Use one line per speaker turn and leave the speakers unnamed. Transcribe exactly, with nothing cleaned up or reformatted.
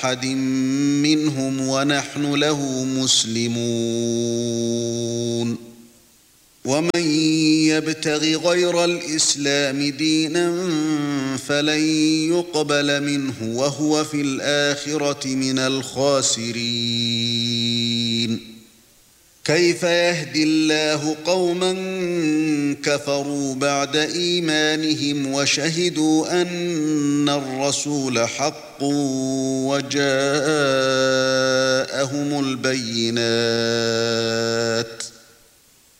أحد منهم ونحن له مسلمون ومن يبتغ غير الإسلام دينا فلن يقبل منه وهو في الآخرة من الخاسرين كيف يهدي الله قوما كفروا بعد إيمانهم وشهدوا أن الرسول حق وجاءهم البينات